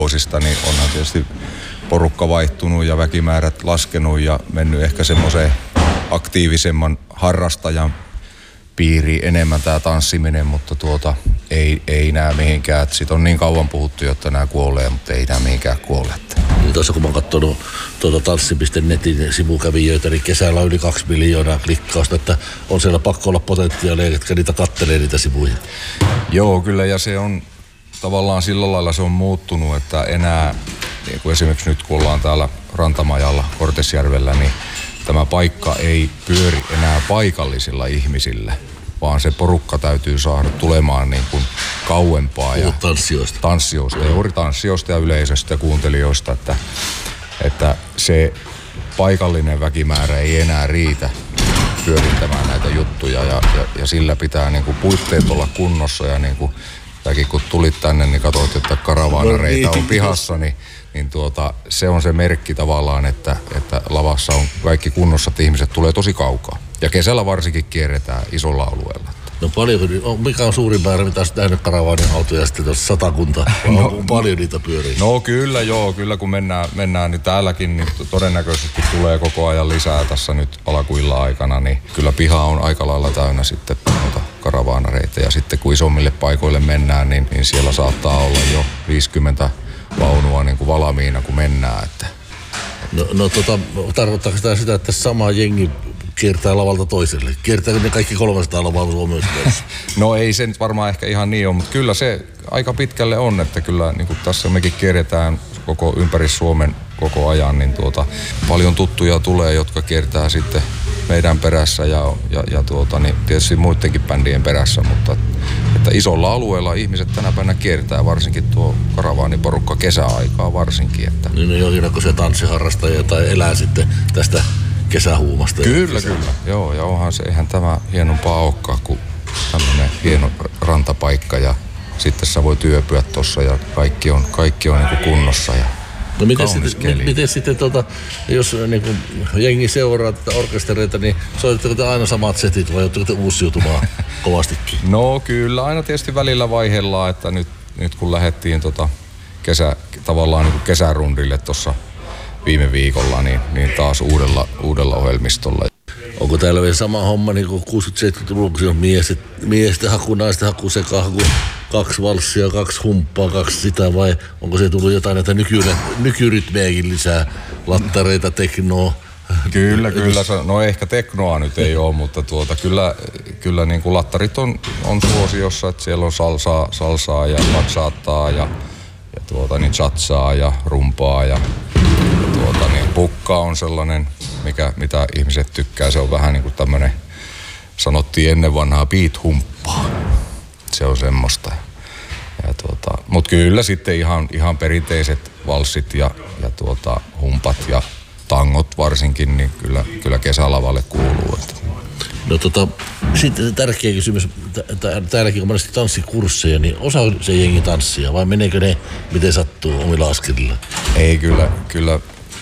vuosista, niin onhan tietysti porukka vaihtunut ja väkimäärät laskenut ja mennyt ehkä semmoiseen aktiivisemman harrastajan piiriin enemmän tämä tanssiminen, mutta ei nää mihinkään. Siitä on niin kauan puhuttu, jotta nämä kuolee, mutta ei nää mihinkään kuole. Niin tuossa kun mä oon katsonut tanssi.netin sivukävijöitä, niin kesällä on yli 2 miljoonaa klikkausta, että on siellä pakko olla potentiaalia, jotka niitä kattelee niitä sivuja. Joo, kyllä, ja se on tavallaan sillä lailla se on muuttunut, että enää, niin kuin esimerkiksi nyt kun ollaan täällä Rantamajalla Kortesjärvellä, niin tämä paikka ei pyöri enää paikallisilla ihmisillä, vaan se porukka täytyy saada tulemaan niin kuin kauempaa. Ja tanssijoista, juuri tanssijoista ja yleisöstä ja kuuntelijoista, että se paikallinen väkimäärä ei enää riitä pyörittämään näitä juttuja ja sillä pitää niin kuin puitteet olla kunnossa ja niin kuin säkin kun tulit tänne, niin katsoit, että karavaanareita on pihassa, niin se on se merkki tavallaan, että lavassa on kaikki kunnossa, että ihmiset tulee tosi kaukaa. Ja kesällä varsinkin kierretään isolla alueella. No paljonko, mikä on suurin määrä, mitä olet nähnyt karavaanin autoja sitten tuossa 100 kuntaa? On paljon niitä pyörii? No kyllä kun mennään niin täälläkin niin todennäköisesti tulee koko ajan lisää tässä nyt alkuillan aikana, niin kyllä piha on aika lailla täynnä sitten noita karavaanareita. Ja sitten kun isommille paikoille mennään, niin siellä saattaa olla jo 50 vaunua niin kuin valmiina, kun mennään. Tarkoittaako sitä, että sama jengi kiertää lavalta toiselle? Kiertääkö ne kaikki 300 lavalla myös? No ei se nyt varmaan ehkä ihan niin ole, mutta kyllä se aika pitkälle on, että kyllä niin kuin tässä mekin kierretään koko ympäri Suomen koko ajan, niin paljon tuttuja tulee, jotka kiertää sitten meidän perässä ja niin tietysti muidenkin bändien perässä, mutta että isolla alueella ihmiset tänä päivänä kiertää, varsinkin tuo karavaaniporukka kesäaikaa varsinkin. Että niin jonkinnäköisiä tanssiharrastajia tai elää sitten tästä kesähuumasta. Kyllä. Joo, ja onhan se, eihän tämä hienompaa olekaan kuin tämmöinen hieno rantapaikka ja sitten sä voit yöpyä tossa ja kaikki on niin kuin kunnossa ja no miten sitten jos niin kuin jengi seuraa tätä orkestereita, niin soitatteko te aina samat setit vai joutuuko te uusiutumaan kovastikin? No kyllä, aina tietysti välillä vaihellaan, että nyt kun lähdettiin tavallaan niin kuin kesärundille tuossa viime viikolla, niin taas uudella ohjelmistolla. Onko täällä vielä sama homma niin kuin 60-70-luvulla, kun on miesten haku, naisten haku, sekahaku, 2 valssia, 2 humppaa, 2 sitä, vai onko se tullut jotain näitä nykyrytmejäkin lisää, lattareita, teknoa? Kyllä. No ehkä teknoa nyt ei ole, mutta kyllä niin kuin lattarit on suosiossa, että siellä on salsaa ja bachattaa ja niin chatsaa ja rumpaa ja niin pukka on sellainen, mitä ihmiset tykkää. Se on vähän niin kuin tämmönen, sanottiin ennen vanhaa beat-humppaa. Se on semmoista. Mutta kyllä sitten ihan perinteiset valssit ja humpat ja tangot varsinkin, niin kyllä kesälavalle kuuluu. No sitten tärkeä kysymys, täälläkin on monesti tanssikursseja, niin osaa se jengi tanssia vai meneekö ne miten sattuu omilla askelilla? Ei kyllä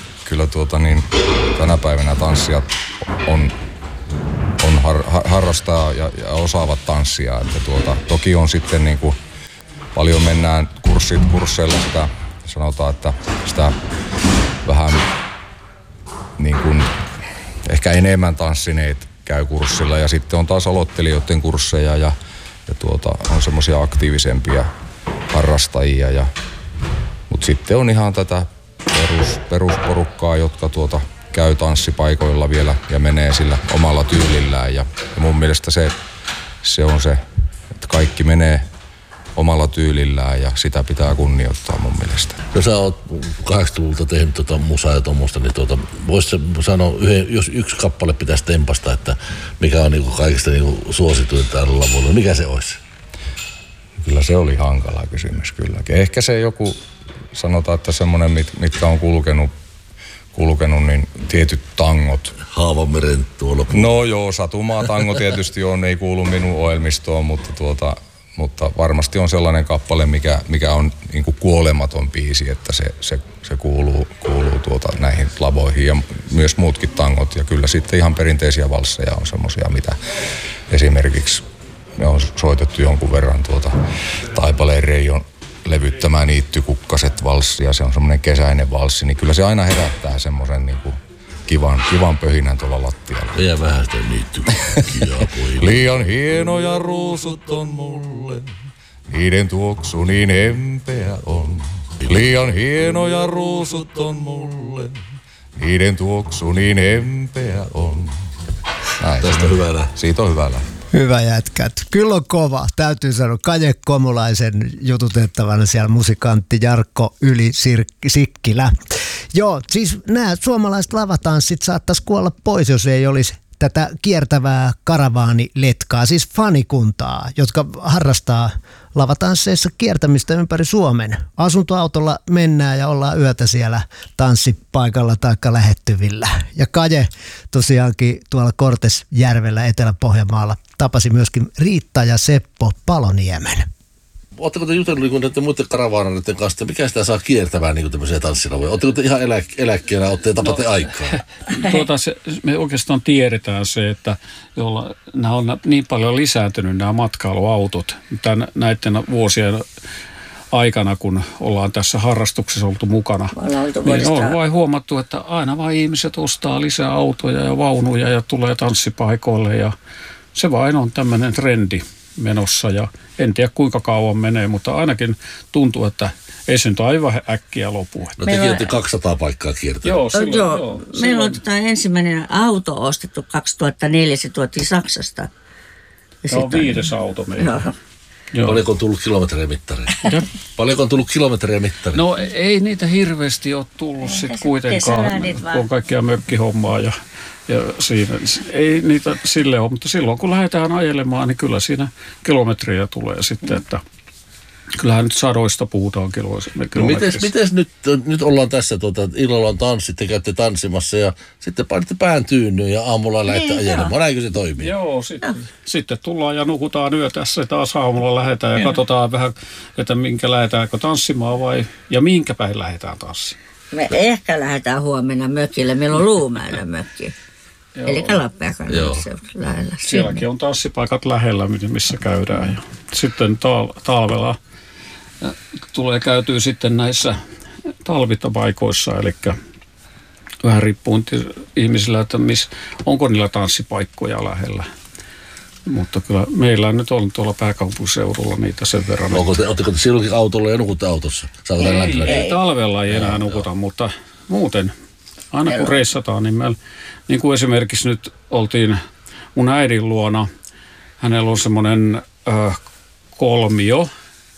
tänä päivänä tanssijat on harrastaa ja osaavat tanssia, että toki on sitten niin kuin paljon mennään kursseilla sitä, sanotaan, että sitä vähän niin kuin ehkä enemmän tanssineet käy kurssilla ja sitten on taas aloittelijoiden kursseja ja on semmoisia aktiivisempia harrastajia mutta sitten on ihan tätä perusporukkaa, jotka käy tanssipaikoilla vielä ja menee sillä omalla tyylillään ja mun mielestä se on se, että kaikki menee omalla tyylillään ja sitä pitää kunnioittaa mun mielestä. No sä oot 80-luvulta tehnyt musaa ja tommoista, niin vois sanoa, jos yksi kappale pitäisi tempasta, että mikä on niinku kaikista niinku suosituin tällä lavulla, mikä se olisi? Kyllä se oli hankala kysymys kylläkin. Ehkä se joku, sanotaan, että semmoinen, mitkä on kulkenut, niin tietyt tangot. Haavanmeren tuolla. No joo, Satumaa tango tietysti on, ei kuulu minun ohjelmistoon, mutta varmasti on sellainen kappale, mikä on niin kuin kuolematon biisi, että se kuuluu näihin lavoihin ja myös muutkin tangot. Ja kyllä sitten ihan perinteisiä valsseja on semmoisia, mitä esimerkiksi me on soitettu jonkun verran Taipaleen Reijon levyttämään Niittykukkaset valssi ja se on semmoinen kesäinen valssi, niin kyllä se aina herättää semmoisen niin kuin kivan pöhinän tuolla lattialla. Vielä vähän sitä Niittykukkia poilla. Liian hienoja ruusut on mulle, niiden tuoksu niin hempeä on. Liian hienoja ruusut on mulle, niiden tuoksu niin hempeä on. Näin. Tästä on hyvä lähtö. Siitä on hyvä lähtö. Hyvä jätkät. Kyllä on kova. Täytyy sanoa Kaje Komulaisen jututettavana siellä musikantti Jarkko Sikkilä. Joo, siis nämä suomalaiset lavatanssit saattaisi kuolla pois, jos ei olisi tätä kiertävää karavaaniletkaa, siis fanikuntaa, jotka harrastaa lavatansseissa kiertämistä ympäri Suomen. Asuntoautolla mennään ja ollaan yötä siellä tanssipaikalla tai lähettyvillä. Ja Kaje tosiaankin tuolla Kortesjärvellä Etelä-Pohjanmaalla tapasi myöskin Riitta ja Seppo Paloniemen. Oletteko te jutellut niin näiden muiden karavaanareiden kanssa, että mikä sitä saa kiertämään niin tämmöisiä tanssilavoja? Oletteko te ihan eläkkeellä, tapatte aikaa? Me oikeastaan tiedetään se, että nämä on niin paljon lisääntynyt nämä matkailuautot näiden vuosien aikana, kun ollaan tässä harrastuksessa oltu mukana. Niin on vain huomattu, että aina vain ihmiset ostaa lisää autoja ja vaunuja ja tulee tanssipaikoille ja se vain on tämmöinen trendi menossa ja en tiedä kuinka kauan menee, mutta ainakin tuntuu, että ei se nyt aivan äkkiä lopu. No tekin olette 200 paikkaa kiertänyt. Joo. Meillä on ensimmäinen auto ostettu 2004, se tuotiin Saksasta. Ja se on 5. auto meillä. Joo. Paljonko on tullut kilometrejä mittariin? No ei niitä hirveästi ole tullut sitten kuitenkaan, kun on kaikkia mökkihommaa ja siinä. Ei niitä sille ole, mutta silloin kun lähdetään ajelemaan, niin kyllä siinä kilometriä tulee sitten, että kyllähän nyt sadoista puhutaan kilometrissä. No mites nyt ollaan tässä, illalla on tanssit, te käytte tanssimassa ja sitten painitte pään tyynnyyn ja aamulla lähdette ajelemaan. Näinkö se toimii? Joo, sitten tullaan ja nukutaan yötä, taas aamulla lähdetään ja katsotaan vähän, että minkä lähdetäänkö tanssimaan ja minkä päin lähdetään tanssimaan. Me ehkä lähdetään huomenna mökille, meillä on Luumäellä mökki. Eli Lappeenrannassa lähellä. Sielläkin on tanssipaikat lähellä, missä käydään. Ja sitten talvella tulee käytyä sitten näissä talvitapaikoissa, eli vähän riippuu ihmisillä, että onko niillä tanssipaikkoja lähellä. Mutta kyllä meillä nyt on tuolla pääkaupunkiseudulla niitä sen verran. Oletteko te silloinkin autolla ja nukutte autossa? Ei, talvella ei enää nukuta, mutta muuten aina kun reissataan, niin meillä, niin kuin esimerkiksi nyt oltiin mun äidin luona, hänellä on semmoinen kolmio.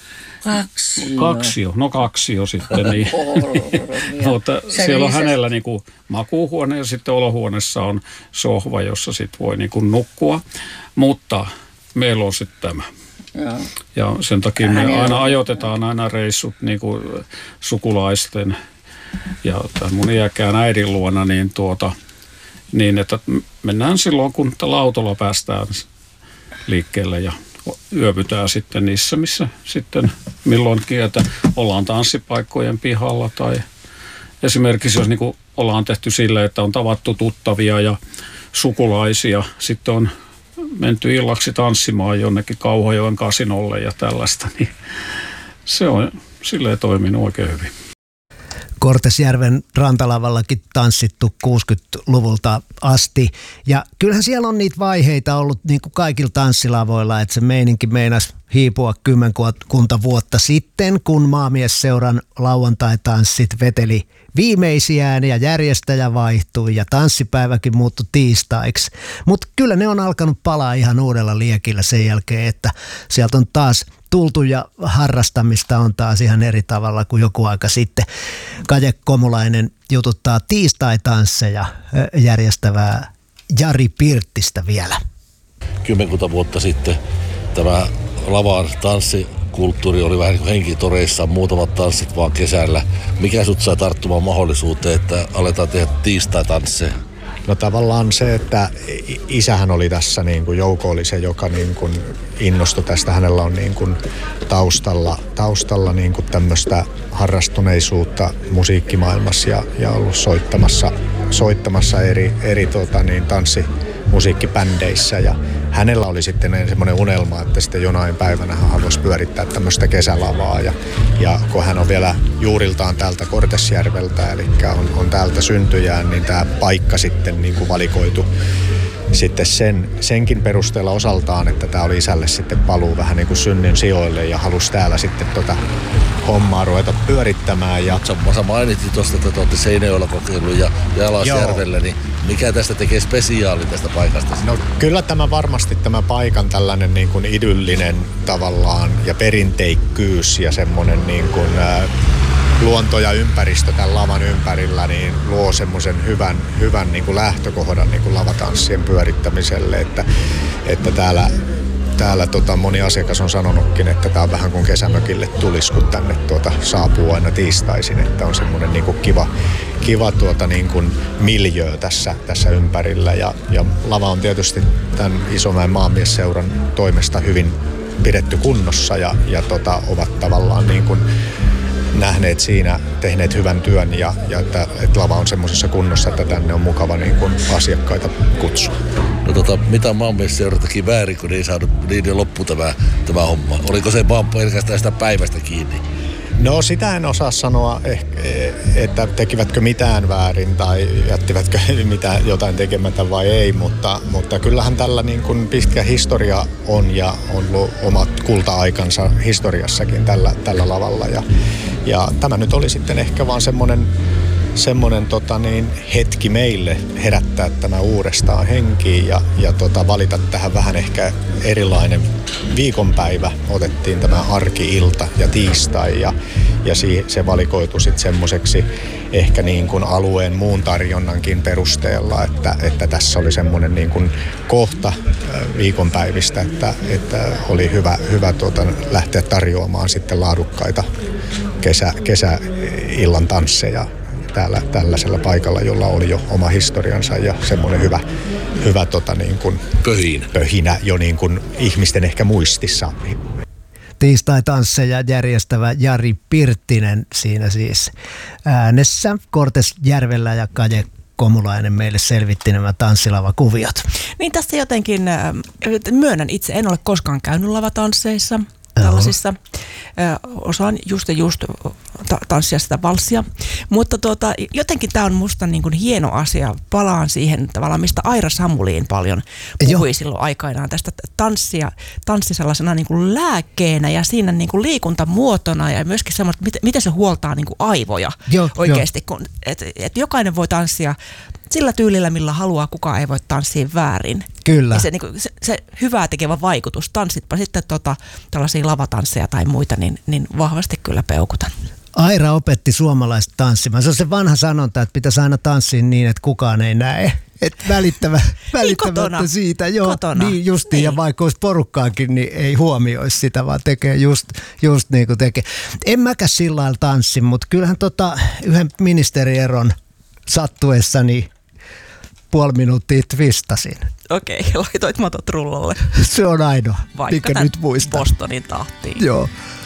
Kaksio sitten. Niin. Mutta siellä on hänellä niinku makuuhuone ja sitten olohuoneessa on sohva, jossa sitten voi niinku nukkua. Mutta meillä on sitten tämä. Ja sen takia me aina ajoitetaan aina reissut niinku sukulaisten ja mun iäkkään äidin luona, niin että mennään silloin, kun tällä autolla päästään liikkeelle ja yöpytään sitten niissä, missä sitten milloinkin, että ollaan tanssipaikkojen pihalla tai esimerkiksi jos niin ollaan tehty sille, että on tavattu tuttavia ja sukulaisia, sitten on menty illaksi tanssimaan jonnekin Kauhajoen kasinolle ja tällaista, niin se on silleen toiminut oikein hyvin. Kortesjärven rantalavallakin tanssittu 60-luvulta asti. Ja kyllähän siellä on niitä vaiheita ollut niin kuin kaikilla tanssilavoilla, että se meininki meinasi hiipua kymmenkunta vuotta sitten, kun Maamiesseuran lauantai-tanssit veteli viimeisiään ja järjestäjä vaihtui ja tanssipäiväkin muuttui tiistaiksi. Mutta kyllä ne on alkanut palaa ihan uudella liekillä sen jälkeen, että sieltä on taas tultu ja harrastamista on taas ihan eri tavalla kuin joku aika sitten. Kaje Komulainen jututtaa tiistai-tansseja järjestävää Jari Pirttistä vielä. 10 vuotta sitten tämä lavan tanssikulttuuri oli vähän niin kuin henkitoreissa, muutamat tanssit vaan kesällä. Mikä sut sai tarttumaan mahdollisuuteen, että aletaan tehdä tiistai-tansseja? No tavallaan se, että isähän oli tässä niin kuin Jouko oli se, joka niin kuin innostui tästä. Hänellä on niin kuin taustalla niin kuin tämmöistä harrastuneisuutta musiikkimaailmassa ja ollut soittamassa eri tanssimusiikkibändeissä. Ja hänellä oli sitten semmoinen unelma, että sitten jonain päivänä hän haluaisi pyörittää tämmöistä kesälavaa. Ja kun hän on vielä juuriltaan täältä Kortesjärveltä, eli on täältä syntyjään, niin tämä paikka sitten niin kuin valikoitu sitten senkin perusteella osaltaan, että tämä oli isälle sitten paluu vähän niin kuin synnin sijoille ja halusi täällä sitten hommaa ruveta pyörittämään. Ja sä mainitsit tuosta, että te olette Seinäjoella kokeillut ja Alasjärvellä, niin mikä tästä tekee spesiaali tästä paikasta? No kyllä tämä varmasti tämä paikan tällainen niin kuin idyllinen tavallaan ja perinteikkyys ja semmoinen niin kuin luonto ja ympäristö tämän lavan ympärillä niin luo semmoisen hyvän niin kuin lähtökohdan niin kuin lavatanssien pyörittämiselle, että täällä moni asiakas on sanonutkin, että tämä on vähän kuin kesämökille tulisi, kun tänne saapuu aina tiistaisin, että on semmoinen niin kuin kiva niin kuin miljöö tässä ympärillä ja lava on tietysti tämän Isomäen maanmiesseuran toimesta hyvin pidetty kunnossa ja ovat tavallaan niin kuin nähneet siinä, tehneet hyvän työn ja että lava on semmoisessa kunnossa, että tänne on mukava niin kuin asiakkaita kutsua. No mitä maanmiesseura teki väärin, kun ei saanut niin loppu tämä homma? Oliko se vaan pelkästään sitä päivästä kiinni? No sitä en osaa sanoa, että tekivätkö mitään väärin tai jättivätkö jotain tekemättä vai ei, mutta kyllähän tällä niin kuin pitkä historia on ja on ollut omat kulta-aikansa historiassakin tällä lavalla. Ja tämä nyt oli sitten ehkä vaan semmoinen hetki meille herättää tämä uudestaan henkiin ja valita tähän vähän ehkä erilainen viikonpäivä. Otettiin tämä arki-ilta ja tiistai ja se valikoitu sitten semmoiseksi ehkä niin kuin alueen muun tarjonnankin perusteella, että tässä oli semmoinen niin kuin kohta viikonpäivistä, että oli hyvä lähteä tarjoamaan sitten laadukkaita kesäillan tansseja tällaisella paikalla, jolla oli jo oma historiansa ja semmoinen hyvä niin kuin pöhinä jo niin kuin ihmisten ehkä muistissa. Tiistai-tansseja järjestävä Jari Pirttinen siinä siis äänessä. Kortesjärvellä ja Kaje Komulainen meille selvitti nämä tanssilavakuviot. Niin tässä jotenkin, myönnän itse, en ole koskaan käynyt lavatansseissa. Tällaisissa. Osaan just tanssia sitä valssia. Mutta jotenkin tämä on musta niin kuin hieno asia. Palaan siihen tavallaan, mistä Aira Samuliin paljon puhui silloin aikanaan tästä tanssi sellaisena niin kuin lääkkeenä ja siinä niin kuin liikuntamuotona ja myöskin semmoista, miten se huoltaa niin kuin aivoja oikeasti. Että jokainen voi tanssia sillä tyylillä, millä haluaa, kukaan ei voi tanssia väärin. Kyllä. Ja se hyvää tekevä vaikutus. Tanssitpa sitten tällaisia lavatansseja tai muita, niin vahvasti kyllä peukutan. Aira opetti suomalaista tanssimaan. Se on se vanha sanonta, että pitäisi aina tanssia niin, että kukaan ei näe. Että välittämättä siitä. Joo, kotona. Niin justiin. Niin. Ja vaikka olisi porukkaakin, niin ei huomioisi sitä, vaan tekee just niin kuin tekee. En mäkään sillä lailla tanssi, mutta kyllähän yhden ministerieron sattuessani puoli minuuttia twistasin. Okei, laitoit matot rullalle. Se on ainoa, vaikka mikä nyt muistaa. Bostonin tahtiin. Joo.